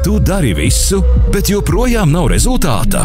Tu dari visu, bet joprojām nav rezultāta.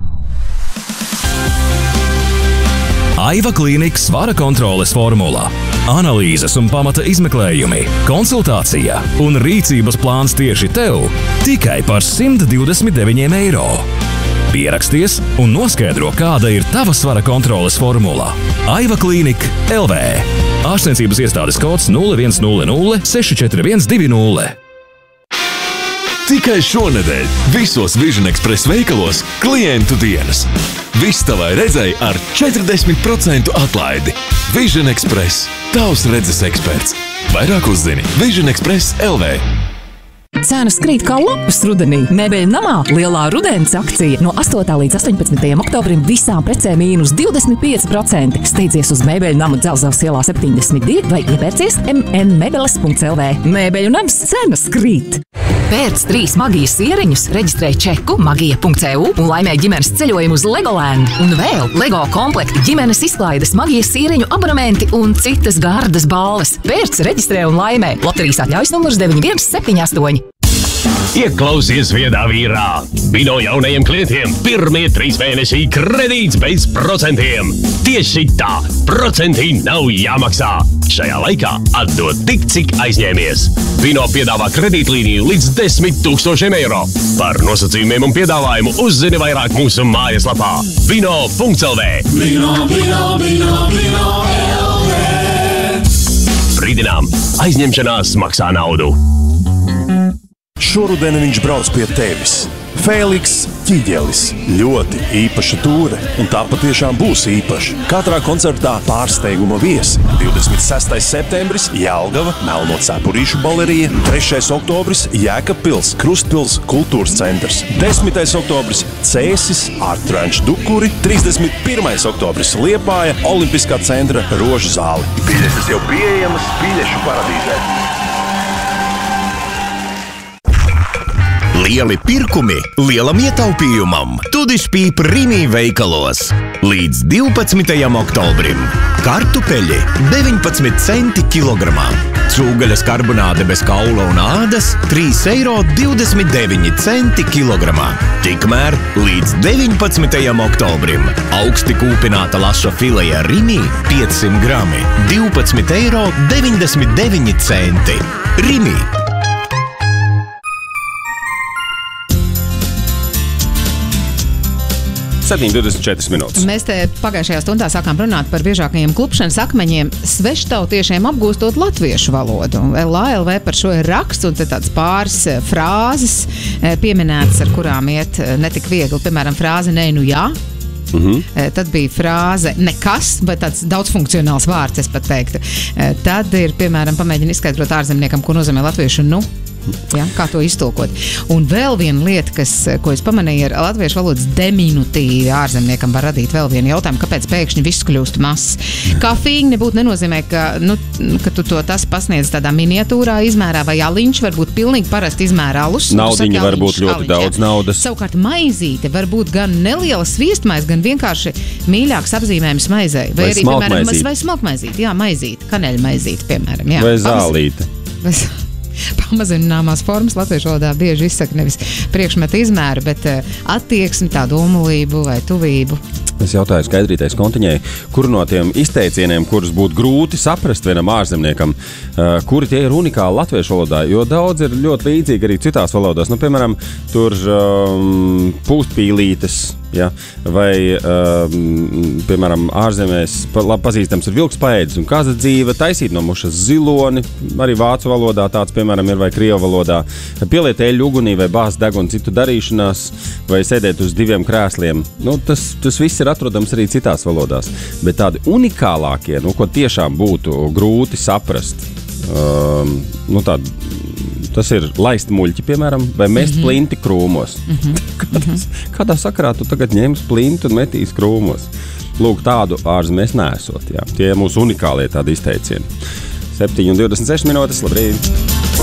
Aiva Klīnikas svara kontroles formula. Analīzes un pamata izmeklējumi, konsultācija un rīcības plāns tieši tev tikai par 129 eiro. Pieraksties un noskaidro, kāda ir tava svara kontroles formula. Aiva Klīnika LV. Ārstniecības iestādes kods 0100 64120. Tikai šonedēļ visos Vision Express veikalos klientu dienas. Viss tavai redzei ar 40% atlaidi. Vision Express. Tavs redzes eksperts. Vairāk uzzini Vision Express LV. Cenas krīt kā lapas rudenī. Mēbeļu namā lielā rudens akcija no 8. līdz 18. oktobrim visām precēm mīnus 25%. Steidzies uz Mēbeļu namu Dzelzavas ielā 72 vai iepērcies mnmebeles.lv. Mēbeļu nams cenas krīt. Pēc 3 Magijas sieriņus reģistrē čeku magija.eu un laimē ģimenes ceļojumu uz Legoland. Un vēl Lego komplekti, ģimenes izklaides, Magijas sieriņu abonementi un citas gardas balvas. Pēc reģistrē un laimē. Loterijas atļaujas numurs 9178. Ieklausies viedā vīrā! Bino jaunajiem klientiem pirmie 3 mēneši kredīts bez procentiem. Tieši tā, procenti nav jāmaksā. Šajā laikā atdod tik, cik aizņēmies. Bino piedāvā kredītlīniju līdz 10 000 eiro. Par nosacījumiem un piedāvājumu uzzini vairāk mūsu mājaslapā bino.lv. Bino LV. Brīdinām, aizņemšanās maksā naudu. Šoruden viņš brauc pie tevis. Fēliks Ķiģelis. Ļoti īpaša tūre, un tā patiešām būs īpaša. Katrā koncertā pārsteiguma viesi. 26. septembris Jelgava, Melno cepurīšu balerija, 3. oktobris Jēkabpils, Krustpils kultūras centrs, 10. oktobris Cēsis, Art Ranch Dukuri, 31. oktobris Liepāja, Olimpiskā centra Rožu zāli. Biļetes jau pieejamas biļešu paradīzē. Lieli pirkumi lielam ietaupījumam. Tudišpīp Rimi veikalos. Līdz 12. oktobrim. Kartupeļi 19 centi kilogramā. Cūgaļas karbonāde bez kaula un ādas 3,29 eiro kilogramā. Tikmēr līdz 19. oktobrim. Augsti kūpināta laša fileja Rimi 500 grami 12,99 eiro. Rimi. 7:24 minūtes. Mēs te pagājušajā stundā sākām runāt par biežākajiem klupšanas akmeņiem sveštautiešiem apgūstot latviešu valodu. LALV par šo ir raksts, un te tāds pāris frāzes pieminētas, ar kurām iet netik viegli. Piemēram, frāze "Nē, nu jā". Tad bija frāze "nekas", bet tāds daudzfunkcionāls vārds, es pat teiktu. Tad ir, piemēram, pamēģina izskaidrot ārzemniekam, ko nozīmē latviešu "nu". Ja, kā to iztulkot. Un vēl viena lieta, ko es pamanīju, ir latviešu valodas deminutīvi ārzemniekam var radīt vēl vienu jautājumu, kāpēc pēkšņi viss kļūst mazs. Kafīgi nebūtu nenozīmē, ka tu to tas pasniedz tādā miniatūrā izmērā, vai aliņš var būt pilnīgi parasti izmērā alus. Naudiņa var būt ļoti daudz naudas. Savukārt maizīte var būt gan neliela sviestmaize, gan vienkārši mīļāks apzīmējums maizei. Vai arī, piemēram, vai smalkmaizīte, jā, maizīte, kaneļmaizīte, piemēram. Jā. Vai zālīte. Pamazināmās formas latviešu valodā bieži izsaka nevis priekšmeta izmēru, bet attieksmi, tādu omulību vai tuvību. Es jautāju Skaidrītei Skontiņai, kur no tiem izteicieniem, kurus būtu grūti saprast vienam ārzemniekam, kuri tie ir unikāli latviešu valodā, jo daudz ir ļoti līdzīgi arī citās valodās. Nu, piemēram, tur pūstpīlītes, ja, vai, piemēram, ārzemēs pazīstams ir vilks paēdis un kaza dzīve, taisīt no mušas ziloni, arī vācu valodā tāds, piemēram, ir vai krievu valodā, pieliet eļu ugunī vai bāzt degunu citu darīšanās, vai sēdēt uz 2 krēsliem. Nu, tas viss ir atrodams arī citās valodās, bet tādi unikālākie, ko tiešām būtu grūti saprast, tas ir laist muļķi, piemēram, vai mest plinti krūmos. Kādā sakarā tu tagad ņems plinti un metīs krūmos? Lūk, tādu ārzemēs neesot. Jā. Tie ir mūsu unikālie tādi izteicieni. 7:26 minūtes, labrīt!